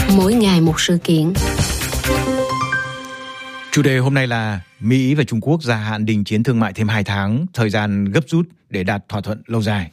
Mỗi ngày một sự kiện. Chủ đề hôm nay là Mỹ và Trung Quốc gia hạn đình chiến thương mại thêm 2 tháng, thời gian gấp rút để đạt thỏa thuận lâu dài.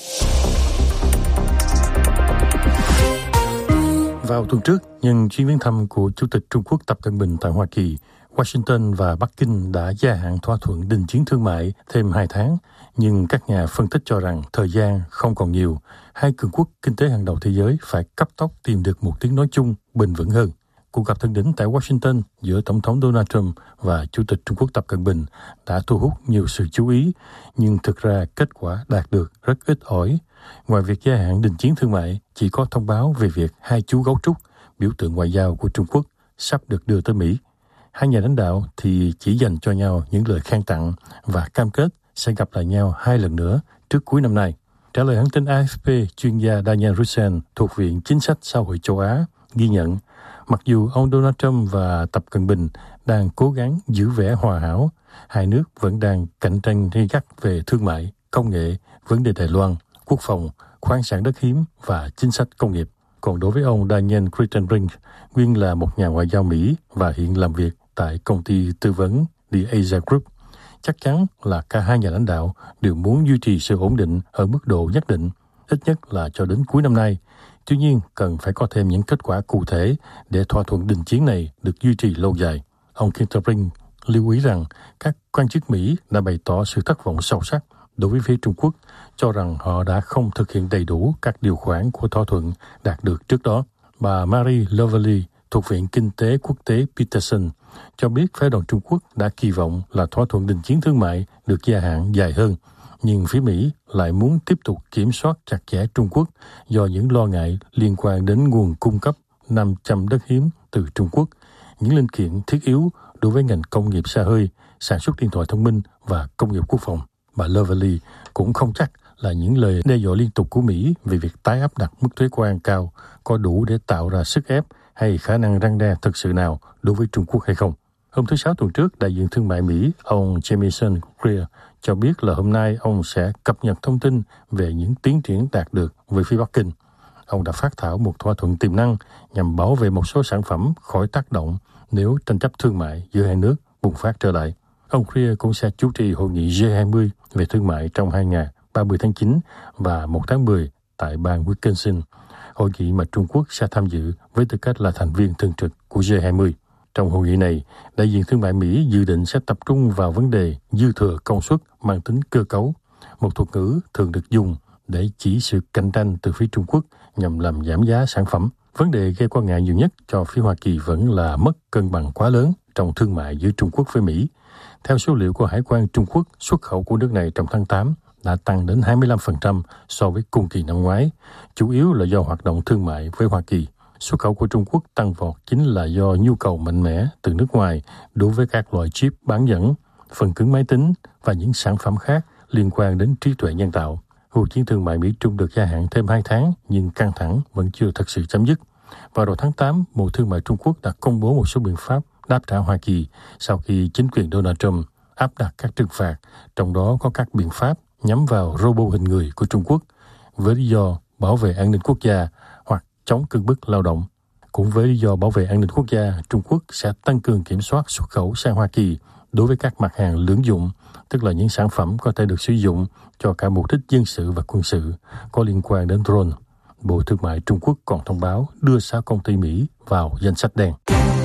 Vào tuần trước, nhân chuyến viếng thăm của Chủ tịch Trung Quốc Tập Cận Bình tại Hoa Kỳ, Washington và Bắc Kinh đã gia hạn thỏa thuận đình chiến thương mại thêm 2 tháng, nhưng các nhà phân tích cho rằng thời gian không còn nhiều. Hai cường quốc kinh tế hàng đầu thế giới phải cấp tốc tìm được một tiếng nói chung bền vững hơn. Cuộc gặp thượng đỉnh tại Washington giữa Tổng thống Donald Trump và Chủ tịch Trung Quốc Tập Cận Bình đã thu hút nhiều sự chú ý, nhưng thực ra kết quả đạt được rất ít ỏi. Ngoài việc gia hạn đình chiến thương mại, chỉ có thông báo về việc hai chú gấu trúc, biểu tượng ngoại giao của Trung Quốc, sắp được đưa tới Mỹ. Hai nhà lãnh đạo thì chỉ dành cho nhau những lời khen tặng và cam kết sẽ gặp lại nhau 2 lần nữa trước cuối năm nay. Trả lời hãng tin AFP, chuyên gia Daniel Russen thuộc Viện Chính sách Xã hội châu Á ghi nhận, mặc dù ông Donald Trump và Tập Cận Bình đang cố gắng giữ vẻ hòa hảo, hai nước vẫn đang cạnh tranh gay gắt về thương mại, công nghệ, vấn đề Đài Loan, quốc phòng, khoáng sản đất hiếm và chính sách công nghiệp. Còn đối với ông Daniel Kritenbrink, nguyên là một nhà ngoại giao Mỹ và hiện làm việc tại công ty tư vấn The Asia Group, chắc chắn là cả hai nhà lãnh đạo đều muốn duy trì sự ổn định ở mức độ nhất định, ít nhất là cho đến cuối năm nay. Tuy nhiên, cần phải có thêm những kết quả cụ thể để thỏa thuận đình chiến này được duy trì lâu dài. Ông Kritenbrink lưu ý rằng các quan chức Mỹ đã bày tỏ sự thất vọng sâu sắc đối với phía Trung Quốc, cho rằng họ đã không thực hiện đầy đủ các điều khoản của thỏa thuận đạt được trước đó. Bà Marie Lovelly thuộc Viện Kinh tế Quốc tế Peterson cho biết phái đoàn Trung Quốc đã kỳ vọng là thỏa thuận đình chiến thương mại được gia hạn dài hơn, nhưng phía Mỹ lại muốn tiếp tục kiểm soát chặt chẽ Trung Quốc do những lo ngại liên quan đến nguồn cung cấp 500 đất hiếm từ Trung Quốc, những linh kiện thiết yếu đối với ngành công nghiệp xe hơi, sản xuất điện thoại thông minh và công nghiệp quốc phòng. Bà Lovelly cũng không chắc là những lời đe dọa liên tục của Mỹ về việc tái áp đặt mức thuế quan cao có đủ để tạo ra sức ép hay khả năng răn đe thực sự nào đối với Trung Quốc hay không. Hôm thứ Sáu tuần trước, đại diện thương mại Mỹ, ông Jamieson Greer, cho biết là hôm nay ông sẽ cập nhật thông tin về những tiến triển đạt được với phía Bắc Kinh. Ông đã phát thảo một thỏa thuận tiềm năng nhằm bảo vệ một số sản phẩm khỏi tác động nếu tranh chấp thương mại giữa hai nước bùng phát trở lại. Ông Greer cũng sẽ chủ trì hội nghị G20 về thương mại trong 2 ngày 30 tháng 9 và 1 tháng 10 tại bang Wisconsin, hội nghị mà Trung Quốc sẽ tham dự với tư cách là thành viên thường trực của G20. Trong hội nghị này, đại diện thương mại Mỹ dự định sẽ tập trung vào vấn đề dư thừa công suất mang tính cơ cấu, một thuật ngữ thường được dùng để chỉ sự cạnh tranh từ phía Trung Quốc nhằm làm giảm giá sản phẩm. Vấn đề gây quan ngại nhiều nhất cho phía Hoa Kỳ vẫn là mất cân bằng quá lớn trong thương mại giữa Trung Quốc với Mỹ. Theo số liệu của Hải quan Trung Quốc, xuất khẩu của nước này trong tháng 8 đã tăng đến 25% so với cùng kỳ năm ngoái, chủ yếu là do hoạt động thương mại với Hoa Kỳ. Xuất khẩu của Trung Quốc tăng vọt chính là do nhu cầu mạnh mẽ từ nước ngoài đối với các loại chip bán dẫn, phần cứng máy tính và những sản phẩm khác liên quan đến trí tuệ nhân tạo. Cuộc chiến thương mại Mỹ-Trung được gia hạn thêm 2 tháng, nhưng căng thẳng vẫn chưa thật sự chấm dứt. Vào đầu tháng 8, Bộ Thương mại Trung Quốc đã công bố một số biện pháp đáp trả Hoa Kỳ sau khi chính quyền Donald Trump áp đặt các trừng phạt, trong đó có các biện pháp nhắm vào robot hình người của Trung Quốc với lý do bảo vệ an ninh quốc gia hoặc chống cưỡng bức lao động. Cũng với lý do bảo vệ an ninh quốc gia, Trung Quốc sẽ tăng cường kiểm soát xuất khẩu sang Hoa Kỳ đối với các mặt hàng lưỡng dụng, tức là những sản phẩm có thể được sử dụng cho cả mục đích dân sự và quân sự, có liên quan đến drone. Bộ Thương mại Trung Quốc còn thông báo đưa 6 công ty Mỹ vào danh sách đen.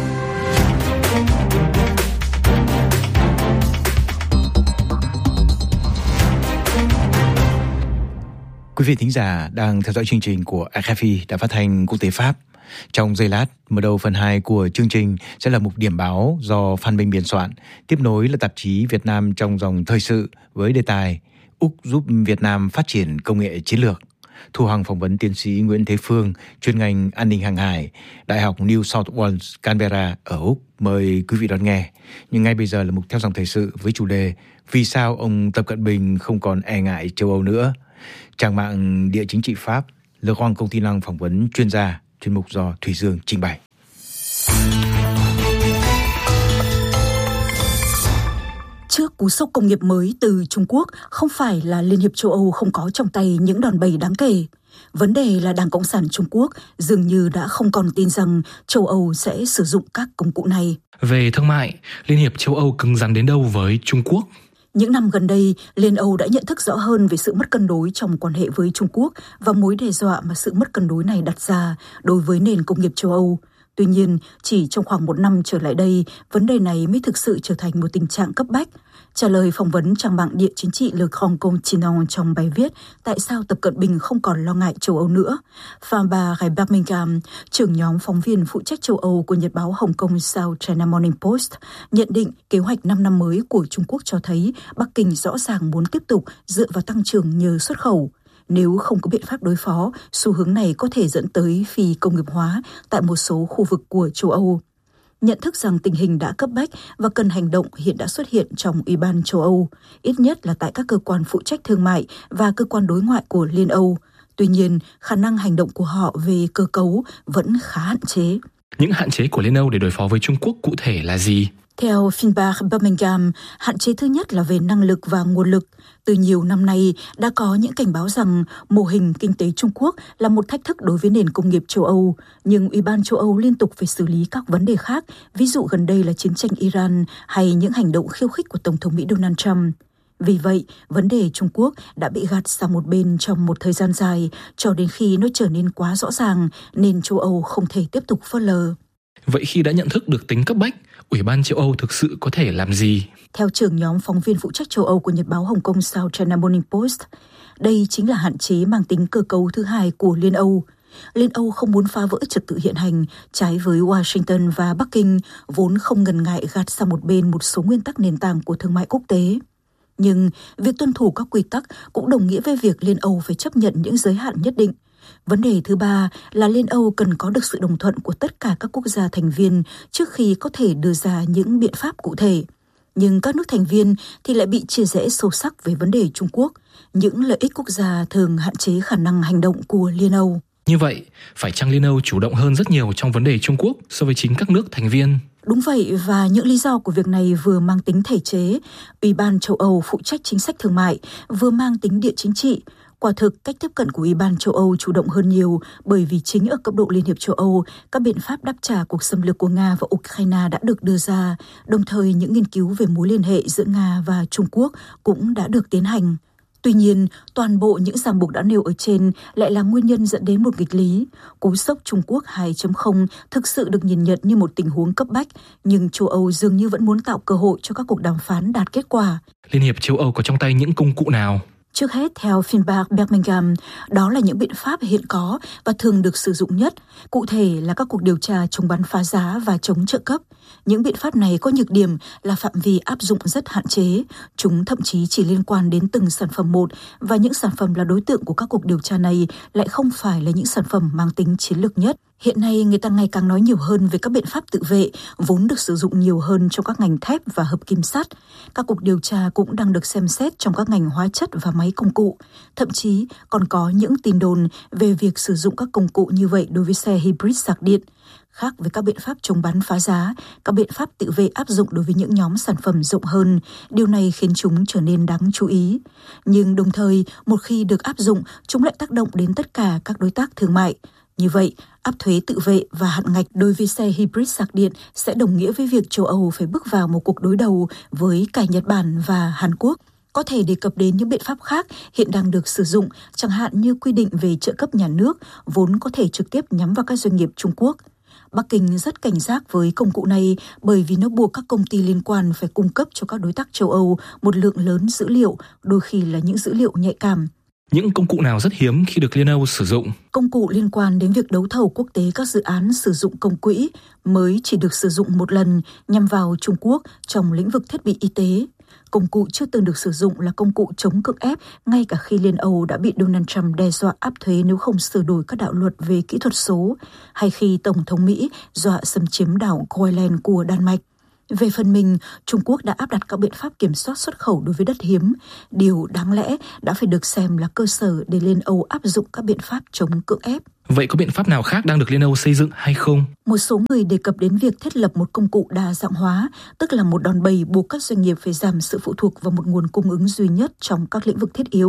Quý vị thính giả đang theo dõi chương trình của RFI Đài Phát thanh Quốc tế Pháp. Trong giây lát, mở đầu phần 2 của chương trình sẽ là mục điểm báo do Phan Minh biên soạn. Tiếp nối là tạp chí Việt Nam trong dòng thời sự với đề tài Úc giúp Việt Nam phát triển công nghệ chiến lược. Thu Hằng phỏng vấn tiến sĩ Nguyễn Thế Phương, chuyên ngành an ninh hàng hải, Đại học New South Wales, Canberra ở Úc. Mời quý vị đón nghe. Nhưng ngay bây giờ là mục theo dòng thời sự với chủ đề Vì sao ông Tập Cận Bình không còn e ngại châu Âu nữa? Trang mạng Địa chính trị Pháp, Le Grand Continent phỏng vấn chuyên gia, chuyên mục do Thủy Dương trình bày. Trước cú sốc công nghiệp mới từ Trung Quốc, không phải là Liên hiệp châu Âu không có trong tay những đòn bẩy đáng kể. Vấn đề là Đảng Cộng sản Trung Quốc dường như đã không còn tin rằng châu Âu sẽ sử dụng các công cụ này. Về thương mại, Liên hiệp châu Âu cứng rắn đến đâu với Trung Quốc? Những năm gần đây, Liên Âu đã nhận thức rõ hơn về sự mất cân đối trong quan hệ với Trung Quốc và mối đe dọa mà sự mất cân đối này đặt ra đối với nền công nghiệp châu Âu. Tuy nhiên, chỉ trong khoảng 1 năm trở lại đây, vấn đề này mới thực sự trở thành một tình trạng cấp bách. Trả lời phỏng vấn trang mạng địa chính trị Le Grand Continent trong bài viết Tại sao Tập Cận Bình không còn lo ngại châu Âu nữa, Faber Birmingham, trưởng nhóm phóng viên phụ trách châu Âu của nhật báo Hồng Kông South China Morning Post, nhận định kế hoạch 5 năm mới của Trung Quốc cho thấy Bắc Kinh rõ ràng muốn tiếp tục dựa vào tăng trưởng nhờ xuất khẩu. Nếu không có biện pháp đối phó, xu hướng này có thể dẫn tới phi công nghiệp hóa tại một số khu vực của châu Âu. Nhận thức rằng tình hình đã cấp bách và cần hành động hiện đã xuất hiện trong Ủy ban châu Âu, ít nhất là tại các cơ quan phụ trách thương mại và cơ quan đối ngoại của Liên Âu. Tuy nhiên, khả năng hành động của họ về cơ cấu vẫn khá hạn chế. Những hạn chế của Liên Âu để đối phó với Trung Quốc cụ thể là gì? Theo Faber Birmingham, hạn chế thứ nhất là về năng lực và nguồn lực. Từ nhiều năm nay, đã có những cảnh báo rằng mô hình kinh tế Trung Quốc là một thách thức đối với nền công nghiệp châu Âu, nhưng Ủy ban châu Âu liên tục phải xử lý các vấn đề khác, ví dụ gần đây là chiến tranh Iran hay những hành động khiêu khích của Tổng thống Mỹ Donald Trump. Vì vậy, vấn đề Trung Quốc đã bị gạt sang một bên trong một thời gian dài, cho đến khi nó trở nên quá rõ ràng, nên châu Âu không thể tiếp tục phớt lờ. Vậy khi đã nhận thức được tính cấp bách, Ủy ban châu Âu thực sự có thể làm gì? Theo trưởng nhóm phóng viên phụ trách châu Âu của nhật báo Hồng Kông South China Morning Post, đây chính là hạn chế mang tính cơ cấu thứ hai của Liên Âu. Liên Âu không muốn phá vỡ trật tự hiện hành, trái với Washington và Bắc Kinh, vốn không ngần ngại gạt sang một bên một số nguyên tắc nền tảng của thương mại quốc tế. Nhưng việc tuân thủ các quy tắc cũng đồng nghĩa với việc Liên Âu phải chấp nhận những giới hạn nhất định. Vấn đề thứ ba là Liên Âu cần có được sự đồng thuận của tất cả các quốc gia thành viên trước khi có thể đưa ra những biện pháp cụ thể. Nhưng các nước thành viên thì lại bị chia rẽ sâu sắc về vấn đề Trung Quốc. Những lợi ích quốc gia thường hạn chế khả năng hành động của Liên Âu. Như vậy, phải chăng Liên Âu chủ động hơn rất nhiều trong vấn đề Trung Quốc so với chính các nước thành viên? Đúng vậy, và những lý do của việc này vừa mang tính thể chế, Ủy ban châu Âu phụ trách chính sách thương mại, vừa mang tính địa chính trị. Quả thực, cách tiếp cận của Ủy ban châu Âu chủ động hơn nhiều bởi vì chính ở cấp độ Liên hiệp châu Âu, các biện pháp đáp trả cuộc xâm lược của Nga và Ukraine đã được đưa ra, đồng thời những nghiên cứu về mối liên hệ giữa Nga và Trung Quốc cũng đã được tiến hành. Tuy nhiên, toàn bộ những ràng buộc đã nêu ở trên lại là nguyên nhân dẫn đến một nghịch lý. Cú sốc Trung Quốc 2.0 thực sự được nhìn nhận như một tình huống cấp bách, nhưng châu Âu dường như vẫn muốn tạo cơ hội cho các cuộc đàm phán đạt kết quả. Liên hiệp châu Âu có trong tay những công cụ nào? Trước hết, theo Faber Birmingham, đó là những biện pháp hiện có và thường được sử dụng nhất, cụ thể là các cuộc điều tra chống bán phá giá và chống trợ cấp. Những biện pháp này có nhược điểm là phạm vi áp dụng rất hạn chế, chúng thậm chí chỉ liên quan đến từng sản phẩm một, và những sản phẩm là đối tượng của các cuộc điều tra này lại không phải là những sản phẩm mang tính chiến lược nhất. Hiện nay, người ta ngày càng nói nhiều hơn về các biện pháp tự vệ, vốn được sử dụng nhiều hơn trong các ngành thép và hợp kim sắt. Các cuộc điều tra cũng đang được xem xét trong các ngành hóa chất và máy công cụ. Thậm chí còn có những tin đồn về việc sử dụng các công cụ như vậy đối với xe hybrid sạc điện. Khác với các biện pháp chống bán phá giá, các biện pháp tự vệ áp dụng đối với những nhóm sản phẩm rộng hơn. Điều này khiến chúng trở nên đáng chú ý. Nhưng đồng thời, một khi được áp dụng, chúng lại tác động đến tất cả các đối tác thương mại. Như vậy, áp thuế tự vệ và hạn ngạch đối với xe hybrid sạc điện sẽ đồng nghĩa với việc châu Âu phải bước vào một cuộc đối đầu với cả Nhật Bản và Hàn Quốc. Có thể đề cập đến những biện pháp khác hiện đang được sử dụng, chẳng hạn như quy định về trợ cấp nhà nước, vốn có thể trực tiếp nhắm vào các doanh nghiệp Trung Quốc. Bắc Kinh rất cảnh giác với công cụ này bởi vì nó buộc các công ty liên quan phải cung cấp cho các đối tác châu Âu một lượng lớn dữ liệu, đôi khi là những dữ liệu nhạy cảm. Những công cụ nào rất hiếm khi được Liên Âu sử dụng? Công cụ liên quan đến việc đấu thầu quốc tế các dự án sử dụng công quỹ mới chỉ được sử dụng một lần nhằm vào Trung Quốc trong lĩnh vực thiết bị y tế. Công cụ chưa từng được sử dụng là công cụ chống cưỡng ép, ngay cả khi Liên Âu đã bị Donald Trump đe dọa áp thuế nếu không sửa đổi các đạo luật về kỹ thuật số, hay khi Tổng thống Mỹ dọa xâm chiếm đảo Groenland của Đan Mạch. Về phần mình, Trung Quốc đã áp đặt các biện pháp kiểm soát xuất khẩu đối với đất hiếm, điều đáng lẽ đã phải được xem là cơ sở để Liên Âu áp dụng các biện pháp chống cưỡng ép. Vậy có biện pháp nào khác đang được Liên Âu xây dựng hay không? Một số người đề cập đến việc thiết lập một công cụ đa dạng hóa, tức là một đòn bẩy buộc các doanh nghiệp phải giảm sự phụ thuộc vào một nguồn cung ứng duy nhất trong các lĩnh vực thiết yếu.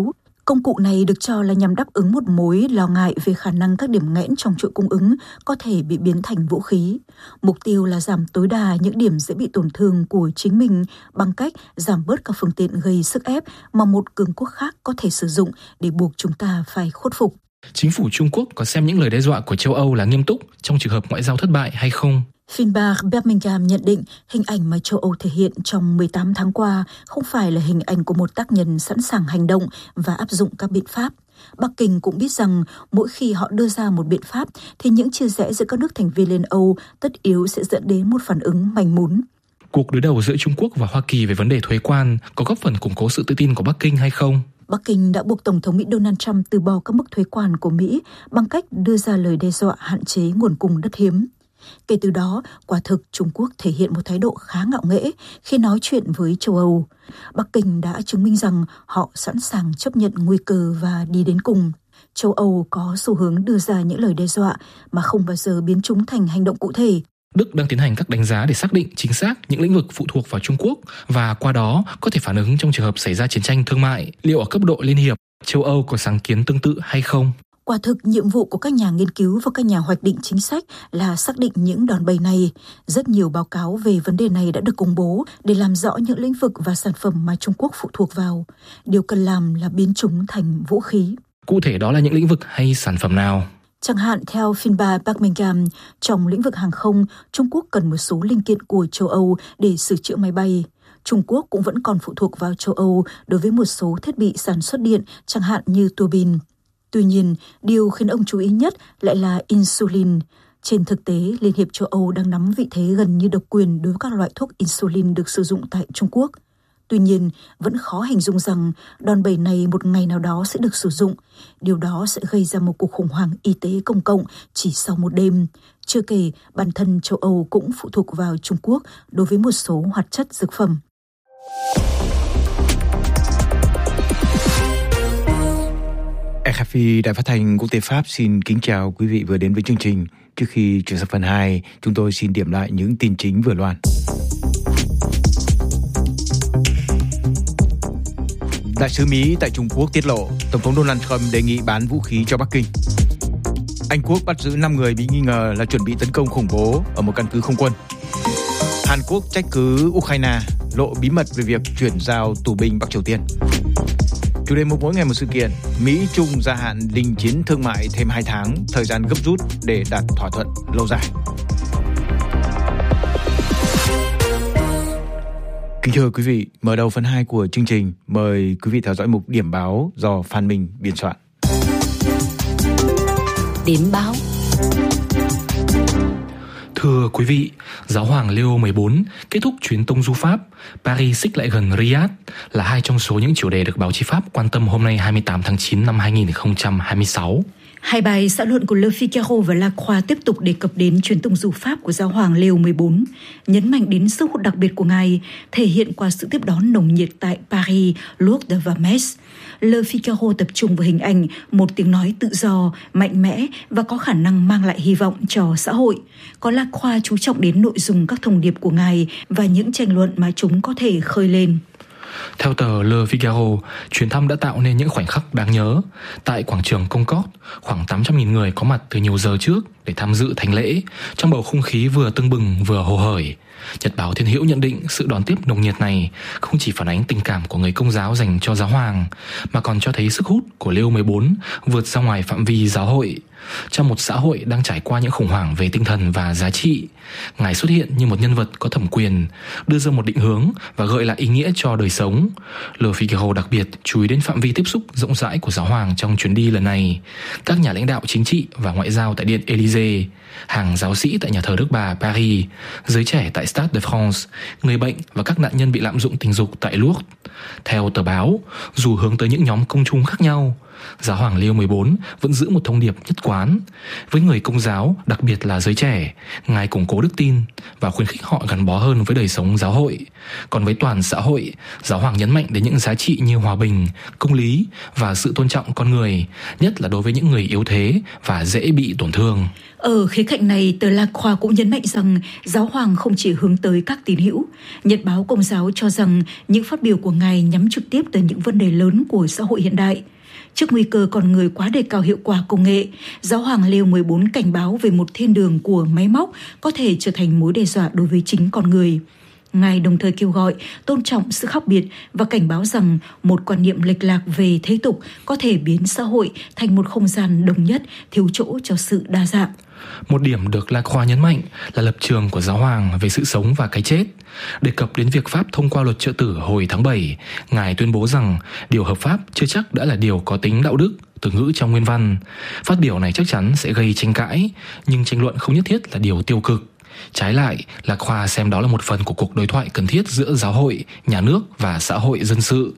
Công cụ này được cho là nhằm đáp ứng một mối lo ngại về khả năng các điểm nghẽn trong chuỗi cung ứng có thể bị biến thành vũ khí. Mục tiêu là giảm tối đa những điểm dễ bị tổn thương của chính mình bằng cách giảm bớt các phương tiện gây sức ép mà một cường quốc khác có thể sử dụng để buộc chúng ta phải khuất phục. Chính phủ Trung Quốc có xem những lời đe dọa của châu Âu là nghiêm túc trong trường hợp ngoại giao thất bại hay không? Phiên Bar Birmingham nhận định hình ảnh mà châu Âu thể hiện trong 18 tháng qua không phải là hình ảnh của một tác nhân sẵn sàng hành động và áp dụng các biện pháp. Bắc Kinh cũng biết rằng mỗi khi họ đưa ra một biện pháp thì những chia rẽ giữa các nước thành viên Liên Âu tất yếu sẽ dẫn đến một phản ứng manh mún. Cuộc đối đầu giữa Trung Quốc và Hoa Kỳ về vấn đề thuế quan có góp phần củng cố sự tự tin của Bắc Kinh hay không? Bắc Kinh đã buộc Tổng thống Mỹ Donald Trump từ bỏ các mức thuế quan của Mỹ bằng cách đưa ra lời đe dọa hạn chế nguồn cung đất hiếm. Kể từ đó, quả thực Trung Quốc thể hiện một thái độ khá ngạo nghễ khi nói chuyện với châu Âu. Bắc Kinh đã chứng minh rằng họ sẵn sàng chấp nhận nguy cơ và đi đến cùng. Châu Âu có xu hướng đưa ra những lời đe dọa mà không bao giờ biến chúng thành hành động cụ thể. Đức đang tiến hành các đánh giá để xác định chính xác những lĩnh vực phụ thuộc vào Trung Quốc và qua đó có thể phản ứng trong trường hợp xảy ra chiến tranh thương mại. Liệu ở cấp độ liên hiệp, châu Âu có sáng kiến tương tự hay không? Quả thực, nhiệm vụ của các nhà nghiên cứu và các nhà hoạch định chính sách là xác định những đòn bẩy này. Rất nhiều báo cáo về vấn đề này đã được công bố để làm rõ những lĩnh vực và sản phẩm mà Trung Quốc phụ thuộc vào. Điều cần làm là biến chúng thành vũ khí. Cụ thể đó là những lĩnh vực hay sản phẩm nào? Chẳng hạn, theo Finbar Birmingham, trong lĩnh vực hàng không, Trung Quốc cần một số linh kiện của châu Âu để sửa chữa máy bay. Trung Quốc cũng vẫn còn phụ thuộc vào châu Âu đối với một số thiết bị sản xuất điện, chẳng hạn như tua bin. Tuy nhiên, điều khiến ông chú ý nhất lại là insulin. Trên thực tế, Liên hiệp châu Âu đang nắm vị thế gần như độc quyền đối với các loại thuốc insulin được sử dụng tại Trung Quốc. Tuy nhiên, vẫn khó hình dung rằng đòn bẩy này một ngày nào đó sẽ được sử dụng. Điều đó sẽ gây ra một cuộc khủng hoảng y tế công cộng chỉ sau một đêm. Chưa kể, bản thân châu Âu cũng phụ thuộc vào Trung Quốc đối với một số hoạt chất dược phẩm. RFI, Đài Phát thanh Quốc tế Pháp xin kính chào quý vị vừa đến với chương trình. Trước khi chuyển sang phần 2, chúng tôi xin điểm lại những tin chính vừa loan. Đại sứ Mỹ tại Trung Quốc tiết lộ, Tổng thống Donald Trump đề nghị bán vũ khí cho Bắc Kinh. Anh Quốc bắt giữ 5 người bị nghi ngờ là chuẩn bị tấn công khủng bố ở một căn cứ không quân. Hàn Quốc trách cứ Ukraine lộ bí mật về việc chuyển giao tù binh Bắc Triều Tiên. Chủ đề mỗi ngày một sự kiện, Mỹ Trung gia hạn đình chiến thương mại thêm 2 tháng, thời gian gấp rút để đạt thỏa thuận lâu dài. Kính thưa quý vị, mở đầu phần 2 của chương trình, mời quý vị theo dõi mục điểm báo do Phan Minh biên soạn. Điểm báo. Thưa quý vị, Giáo hoàng Leo 14 kết thúc chuyến tông du Pháp, Paris xích lại gần Riyadh là hai trong số những chủ đề được báo chí Pháp quan tâm hôm nay 28 tháng 9 năm 2026. Hai bài xã luận của Le Figaro và La Croix tiếp tục đề cập đến chuyến tông du Pháp của Giáo hoàng Leo 14, nhấn mạnh đến sức hút đặc biệt của ngài, thể hiện qua sự tiếp đón nồng nhiệt tại Paris, Lourdes và Metz. Le Figaro tập trung vào hình ảnh một tiếng nói tự do, mạnh mẽ và có khả năng mang lại hy vọng cho xã hội. Có La Croix chú trọng đến nội dung các thông điệp của ngài và những tranh luận mà chúng có thể khơi lên. Theo tờ Le Figaro, chuyến thăm đã tạo nên những khoảnh khắc đáng nhớ. Tại quảng trường Concorde, khoảng 800.000 người có mặt từ nhiều giờ trước để tham dự thánh lễ, trong bầu không khí vừa tưng bừng vừa hồ hởi. Nhật báo Thiên Hữu nhận định sự đón tiếp nồng nhiệt này không chỉ phản ánh tình cảm của người Công giáo dành cho giáo hoàng, mà còn cho thấy sức hút của Leo 14 vượt ra ngoài phạm vi giáo hội. Trong một xã hội đang trải qua những khủng hoảng về tinh thần và giá trị, ngài xuất hiện như một nhân vật có thẩm quyền, đưa ra một định hướng và gợi lại ý nghĩa cho đời sống. Le Figaro đặc biệt chú ý đến phạm vi tiếp xúc rộng rãi của giáo hoàng trong chuyến đi lần này: các nhà lãnh đạo chính trị và ngoại giao tại Điện Élysée, hàng giáo sĩ tại nhà thờ Đức Bà Paris, giới trẻ tại Stade de France, người bệnh và các nạn nhân bị lạm dụng tình dục tại Lourdes. Theo tờ báo, dù hướng tới những nhóm công chúng khác nhau, Giáo hoàng Leo 14 vẫn giữ một thông điệp nhất quán. Với người Công giáo, đặc biệt là giới trẻ, ngài củng cố đức tin và khuyến khích họ gắn bó hơn với đời sống giáo hội. Còn với toàn xã hội, giáo hoàng nhấn mạnh đến những giá trị như hòa bình, công lý và sự tôn trọng con người, nhất là đối với những người yếu thế và dễ bị tổn thương. Ở khía cạnh này, tờ La Croix cũng nhấn mạnh rằng giáo hoàng không chỉ hướng tới các tín hữu. Nhật báo Công giáo cho rằng những phát biểu của ngài nhắm trực tiếp tới những vấn đề lớn của xã hội hiện đại. Trước nguy cơ con người quá đề cao hiệu quả công nghệ, Giáo hoàng Leo 14 cảnh báo về một thiên đường của máy móc có thể trở thành mối đe dọa đối với chính con người. Ngài đồng thời kêu gọi tôn trọng sự khác biệt và cảnh báo rằng một quan niệm lệch lạc về thế tục có thể biến xã hội thành một không gian đồng nhất, thiếu chỗ cho sự đa dạng. Một điểm được Lacroix nhấn mạnh là lập trường của Giáo hoàng về sự sống và cái chết. Đề cập đến việc Pháp thông qua luật trợ tử hồi tháng 7, Ngài tuyên bố rằng điều hợp pháp chưa chắc đã là điều có tính đạo đức, từ ngữ trong nguyên văn. Phát biểu này chắc chắn sẽ gây tranh cãi, nhưng tranh luận không nhất thiết là điều tiêu cực. Trái lại, Lacroix xem đó là một phần của cuộc đối thoại cần thiết giữa giáo hội, nhà nước và xã hội dân sự.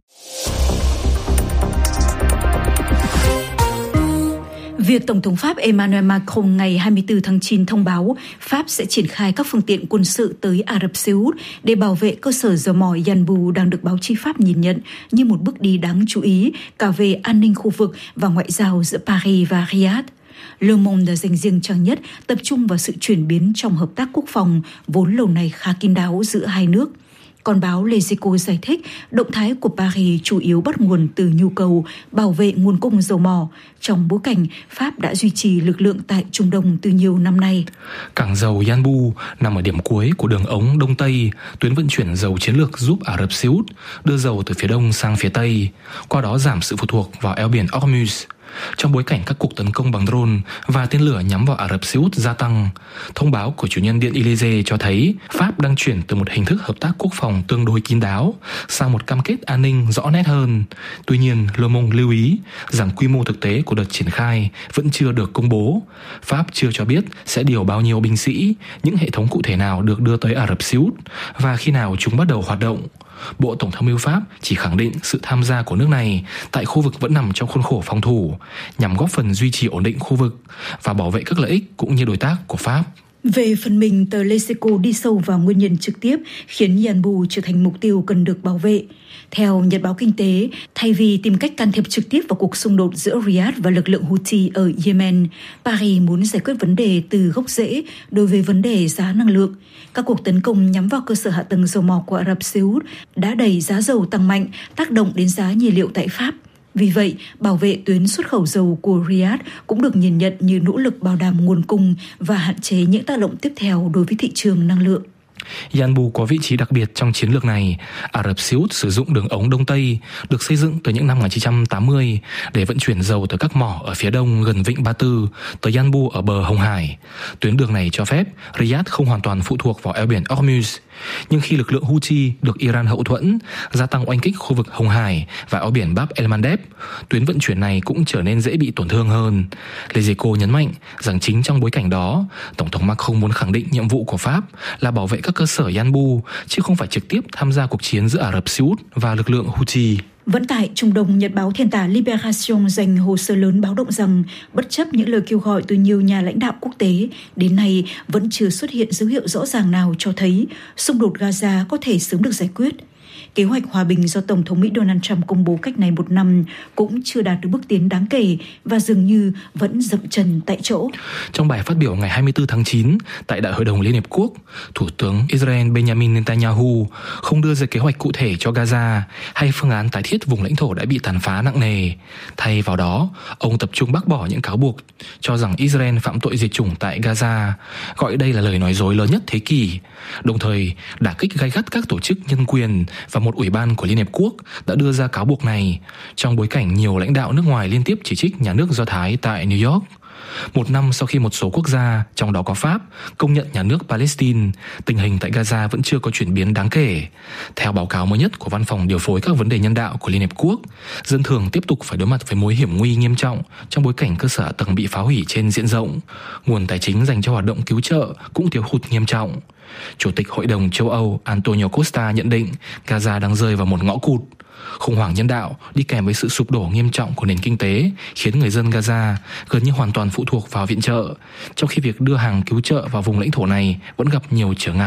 Việc Tổng thống Pháp Emmanuel Macron ngày 24 tháng 9 thông báo Pháp sẽ triển khai các phương tiện quân sự tới Ả Rập Xê Út để bảo vệ cơ sở dầu mỏ Yanbu đang được báo chí Pháp nhìn nhận như một bước đi đáng chú ý cả về an ninh khu vực và ngoại giao giữa Paris và Riyadh. Le Monde dành riêng trang nhất tập trung vào sự chuyển biến trong hợp tác quốc phòng vốn lâu nay khá kín đáo giữa hai nước. Còn báo Les Echos giải thích động thái của Paris chủ yếu bắt nguồn từ nhu cầu bảo vệ nguồn cung dầu mỏ trong bối cảnh Pháp đã duy trì lực lượng tại Trung Đông từ nhiều năm nay. Cảng dầu Yanbu nằm ở điểm cuối của đường ống Đông Tây, tuyến vận chuyển dầu chiến lược giúp Ả Rập Xê Út đưa dầu từ phía đông sang phía tây, qua đó giảm sự phụ thuộc vào eo biển Hormuz. Trong bối cảnh các cuộc tấn công bằng drone và tên lửa nhắm vào Ả Rập Xê Út gia tăng, thông báo của chủ nhân điện Élysée cho thấy Pháp đang chuyển từ một hình thức hợp tác quốc phòng tương đối kín đáo sang một cam kết an ninh rõ nét hơn. Tuy nhiên, Le Monde lưu ý rằng quy mô thực tế của đợt triển khai vẫn chưa được công bố. Pháp chưa cho biết sẽ điều bao nhiêu binh sĩ, những hệ thống cụ thể nào được đưa tới Ả Rập Xê Út và khi nào chúng bắt đầu hoạt động. Bộ Tổng tham mưu Pháp chỉ khẳng định sự tham gia của nước này tại khu vực vẫn nằm trong khuôn khổ phòng thủ, nhằm góp phần duy trì ổn định khu vực và bảo vệ các lợi ích cũng như đối tác của Pháp. Về phần mình, tờ Les Echos đi sâu vào nguyên nhân trực tiếp khiến Yanbu trở thành mục tiêu cần được bảo vệ. Theo Nhật báo Kinh tế, thay vì tìm cách can thiệp trực tiếp vào cuộc xung đột giữa Riyadh và lực lượng Houthi ở Yemen, Paris muốn giải quyết vấn đề từ gốc rễ đối với vấn đề giá năng lượng. Các cuộc tấn công nhắm vào cơ sở hạ tầng dầu mỏ của Ả Rập Xê Út đã đẩy giá dầu tăng mạnh, tác động đến giá nhiên liệu tại Pháp. Vì vậy, bảo vệ tuyến xuất khẩu dầu của Riyadh cũng được nhìn nhận như nỗ lực bảo đảm nguồn cung và hạn chế những tác động tiếp theo đối với thị trường năng lượng. Yanbu có vị trí đặc biệt trong chiến lược này. Ả Rập Xê Út sử dụng đường ống Đông Tây được xây dựng từ những năm 1980 để vận chuyển dầu từ các mỏ ở phía đông gần vịnh Ba Tư tới Yanbu ở bờ Hồng Hải. Tuyến đường này cho phép Riyadh không hoàn toàn phụ thuộc vào eo biển Hormuz. Nhưng khi lực lượng Houthi được Iran hậu thuẫn, gia tăng oanh kích khu vực Hồng Hải và eo biển Bab el-Mandeb, tuyến vận chuyển này cũng trở nên dễ bị tổn thương hơn. Les Echos nhấn mạnh rằng chính trong bối cảnh đó, Tổng thống Macron muốn khẳng định nhiệm vụ của Pháp là bảo vệ các cơ sở Yanbu, chứ không phải trực tiếp tham gia cuộc chiến giữa Ả Rập Xê Út và lực lượng Houthi. Vẫn tại Trung Đông, Nhật báo Thiên tả Libération dành hồ sơ lớn báo động rằng bất chấp những lời kêu gọi từ nhiều nhà lãnh đạo quốc tế, đến nay vẫn chưa xuất hiện dấu hiệu rõ ràng nào cho thấy xung đột Gaza có thể sớm được giải quyết. Kế hoạch hòa bình do Tổng thống Mỹ Donald Trump công bố cách này một năm cũng chưa đạt được bước tiến đáng kể và dường như vẫn dậm chân tại chỗ. Trong bài phát biểu ngày 24 tháng 9 tại Đại hội đồng Liên Hiệp Quốc, Thủ tướng Israel Benjamin Netanyahu không đưa ra kế hoạch cụ thể cho Gaza hay phương án tái thiết vùng lãnh thổ đã bị tàn phá nặng nề. Thay vào đó, ông tập trung bác bỏ những cáo buộc cho rằng Israel phạm tội diệt chủng tại Gaza, gọi đây là lời nói dối lớn nhất thế kỷ, đồng thời đả kích gay gắt các tổ chức nhân quyền và một ủy ban của Liên Hiệp Quốc đã đưa ra cáo buộc này trong bối cảnh nhiều lãnh đạo nước ngoài liên tiếp chỉ trích nhà nước Do Thái tại New York. Một năm sau khi một số quốc gia, trong đó có Pháp, công nhận nhà nước Palestine, tình hình tại Gaza vẫn chưa có chuyển biến đáng kể. Theo báo cáo mới nhất của Văn phòng điều phối các vấn đề nhân đạo của Liên Hiệp Quốc, dân thường tiếp tục phải đối mặt với mối hiểm nguy nghiêm trọng trong bối cảnh cơ sở hạ tầng bị phá hủy trên diện rộng. Nguồn tài chính dành cho hoạt động cứu trợ cũng thiếu hụt nghiêm trọng. Chủ tịch Hội đồng châu Âu Antonio Costa nhận định Gaza đang rơi vào một ngõ cụt. Khủng hoảng nhân đạo đi kèm với sự sụp đổ nghiêm trọng của nền kinh tế khiến người dân Gaza gần như hoàn toàn phụ thuộc vào viện trợ, trong khi việc đưa hàng cứu trợ vào vùng lãnh thổ này vẫn gặp nhiều trở ngại.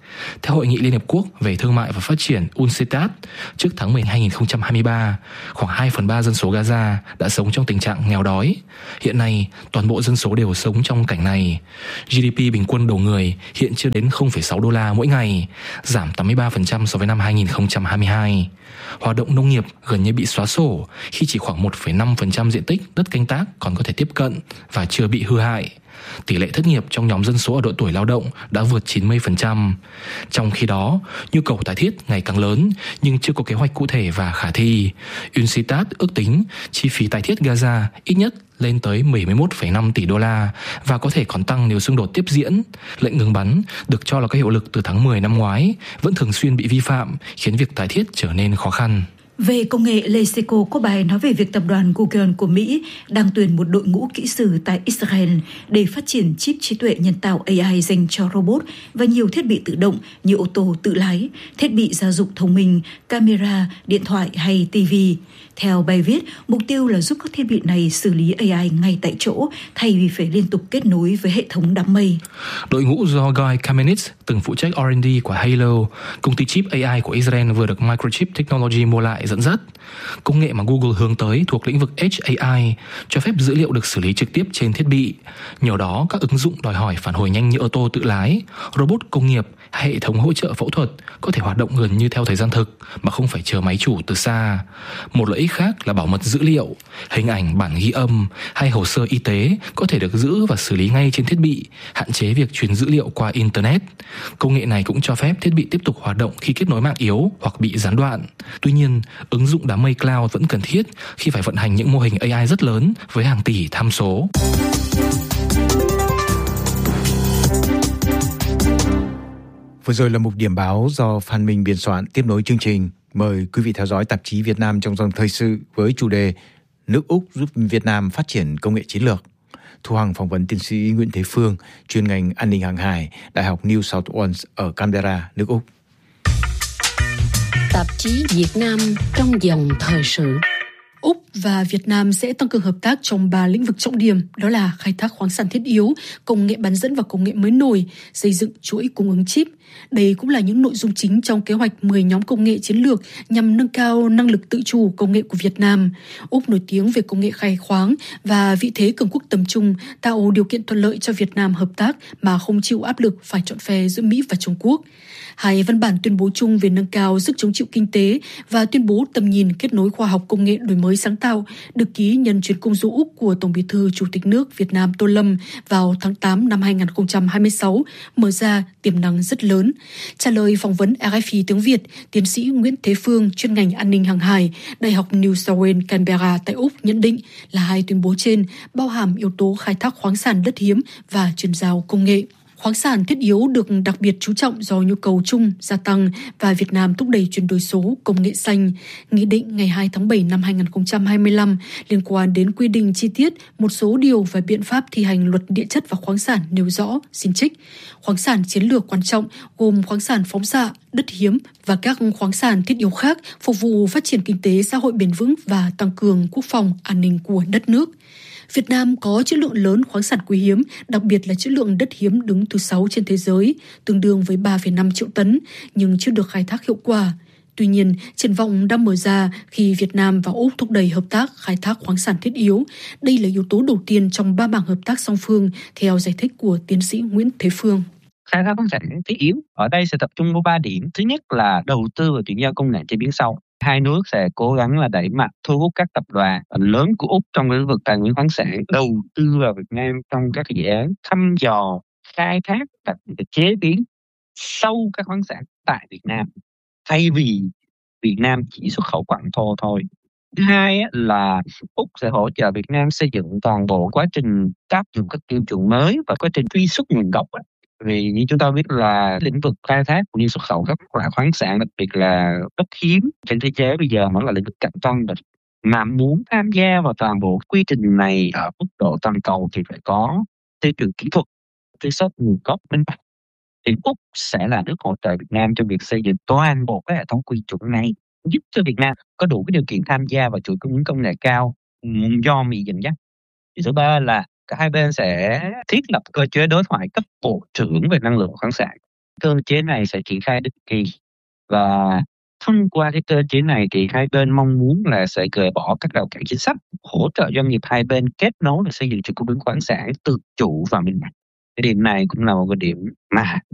Theo Hội nghị Liên Hợp Quốc về Thương mại và Phát triển UNCTAD, trước tháng 10 2023, khoảng 2/3 dân số Gaza đã sống trong tình trạng nghèo đói. Hiện nay, toàn bộ dân số đều sống trong cảnh này. GDP bình quân đầu người hiện chưa đến 0,6 đô la mỗi ngày, giảm 83% so với năm 2022. Hoạt động nông nghiệp gần như bị xóa sổ khi chỉ khoảng 1,5% diện tích đất canh tác còn có thể tiếp cận và chưa bị hư hại. Tỷ lệ thất nghiệp trong nhóm dân số ở độ tuổi lao động đã vượt 90%. Trong khi đó, nhu cầu tái thiết ngày càng lớn nhưng chưa có kế hoạch cụ thể và khả thi. UNCTAD ước tính chi phí tái thiết Gaza ít nhất lên tới 71,5 tỷ đô la và có thể còn tăng nếu xung đột tiếp diễn. Lệnh ngừng bắn được cho là có hiệu lực từ tháng 10 năm ngoái vẫn thường xuyên bị vi phạm, khiến việc tái thiết trở nên khó khăn. Về công nghệ, Leseco có bài nói về việc tập đoàn Google của Mỹ đang tuyển một đội ngũ kỹ sư tại Israel để phát triển chip trí tuệ nhân tạo AI dành cho robot và nhiều thiết bị tự động như ô tô tự lái, thiết bị gia dụng thông minh, camera, điện thoại hay TV. Theo bài viết, mục tiêu là giúp các thiết bị này xử lý AI ngay tại chỗ thay vì phải liên tục kết nối với hệ thống đám mây. Đội ngũ do Guy Kamenetz, từng phụ trách R&D của Halo, công ty chip AI của Israel vừa được Microchip Technology mua lại dẫn dắt. Công nghệ mà Google hướng tới thuộc lĩnh vực Edge AI, cho phép dữ liệu được xử lý trực tiếp trên thiết bị. Nhờ đó, các ứng dụng đòi hỏi phản hồi nhanh như ô tô tự lái, robot công nghiệp hay hệ thống hỗ trợ phẫu thuật có thể hoạt động gần như theo thời gian thực mà không phải chờ máy chủ từ xa. Một lợi ích khác là bảo mật dữ liệu, hình ảnh, bản ghi âm hay hồ sơ y tế có thể được giữ và xử lý ngay trên thiết bị, hạn chế việc truyền dữ liệu qua Internet. Công nghệ này cũng cho phép thiết bị tiếp tục hoạt động khi kết nối mạng yếu hoặc bị gián đoạn. Tuy nhiên, ứng dụng đám mây cloud vẫn cần thiết khi phải vận hành những mô hình AI rất lớn với hàng tỷ tham số. Vừa rồi là một điểm báo do Phan Minh biên soạn. Tiếp nối chương trình, mời quý vị theo dõi tạp chí Việt Nam trong dòng thời sự với chủ đề Nước Úc giúp Việt Nam phát triển công nghệ chiến lược. Thu Hằng phỏng vấn tiến sĩ Nguyễn Thế Phương, chuyên ngành an ninh hàng hải, Đại học New South Wales ở Canberra, nước Úc. Tạp chí Việt Nam trong dòng thời sự. Úc và Việt Nam sẽ tăng cường hợp tác trong 3 lĩnh vực trọng điểm, đó là khai thác khoáng sản thiết yếu, công nghệ bán dẫn và công nghệ mới nổi, xây dựng chuỗi cung ứng chip. Đây cũng là những nội dung chính trong kế hoạch 10 nhóm công nghệ chiến lược nhằm nâng cao năng lực tự chủ công nghệ của Việt Nam. Úc nổi tiếng về công nghệ khai khoáng và vị thế cường quốc tầm trung, tạo điều kiện thuận lợi cho Việt Nam hợp tác mà không chịu áp lực phải chọn phe giữa Mỹ và Trung Quốc. Hai văn bản tuyên bố chung về nâng cao sức chống chịu kinh tế và tuyên bố tầm nhìn kết nối khoa học công nghệ đổi mới sáng tạo được ký nhân chuyến công du Úc của Tổng Bí thư Chủ tịch nước Việt Nam Tô Lâm vào tháng 8 năm 2026 mở ra tiềm năng rất lớn. Trả lời phỏng vấn RFI tiếng Việt, tiến sĩ Nguyễn Thế Phương, chuyên ngành an ninh hàng hải, Đại học New South Wales Canberra tại Úc nhận định là hai tuyên bố trên bao hàm yếu tố khai thác khoáng sản đất hiếm và chuyển giao công nghệ. Khoáng sản thiết yếu được đặc biệt chú trọng do nhu cầu chung gia tăng và Việt Nam thúc đẩy chuyển đổi số, công nghệ xanh. Nghị định ngày 2 tháng 7 năm 2025 liên quan đến quy định chi tiết một số điều và biện pháp thi hành luật địa chất và khoáng sản nêu rõ, xin trích, khoáng sản chiến lược quan trọng gồm khoáng sản phóng xạ, đất hiếm và các khoáng sản thiết yếu khác phục vụ phát triển kinh tế xã hội bền vững và tăng cường quốc phòng an ninh của đất nước. Việt Nam có trữ lượng lớn khoáng sản quý hiếm, đặc biệt là trữ lượng đất hiếm đứng thứ 6 trên thế giới, tương đương với 3,5 triệu tấn, nhưng chưa được khai thác hiệu quả. Tuy nhiên, triển vọng đang mở ra khi Việt Nam và Úc thúc đẩy hợp tác khai thác khoáng sản thiết yếu. Đây là yếu tố đầu tiên trong 3 mảng hợp tác song phương, theo giải thích của tiến sĩ Nguyễn Thế Phương. Khai thác khoáng sản thiết yếu ở đây sẽ tập trung vào 3 điểm. Thứ nhất là đầu tư và chuyển giao công nghệ chế biến sâu. Hai nước sẽ cố gắng là đẩy mạnh thu hút các tập đoàn lớn của Úc trong lĩnh vực tài nguyên khoáng sản đầu tư vào Việt Nam trong các dự án thăm dò, khai thác và chế biến sâu các khoáng sản tại Việt Nam, thay vì Việt Nam chỉ xuất khẩu quặng thô thôi. Thứ hai là Úc sẽ hỗ trợ Việt Nam xây dựng toàn bộ quá trình áp dụng các tiêu chuẩn mới và quá trình truy xuất nguồn gốc. Vì như chúng ta biết là lĩnh vực khai thác cũng như xuất khẩu các loại khoáng sản, đặc biệt là đất hiếm trên thế giới bây giờ nó là lĩnh vực cạnh tranh. Mà muốn tham gia vào toàn bộ quy trình này ở mức độ toàn cầu thì phải có tiêu chuẩn kỹ thuật, truy xuất nguồn gốc minh bạch. Thì Úc sẽ là nước hỗ trợ Việt Nam trong việc xây dựng toàn bộ cái hệ thống quy chuẩn này, giúp cho Việt Nam có đủ cái điều kiện tham gia vào chuỗi cung ứng công nghệ cao do Mỹ dẫn dắt. Thứ ba là cả hai bên sẽ thiết lập cơ chế đối thoại cấp bộ trưởng về năng lượng khoáng sản. Cơ chế này sẽ triển khai định kỳ và thông qua cái cơ chế này thì hai bên mong muốn là sẽ gỡ bỏ các rào cản chính sách, hỗ trợ doanh nghiệp hai bên kết nối và xây dựng chuỗi cung ứng khoáng sản tự chủ và minh bạch. Cái điểm này cũng là một cái điểm mà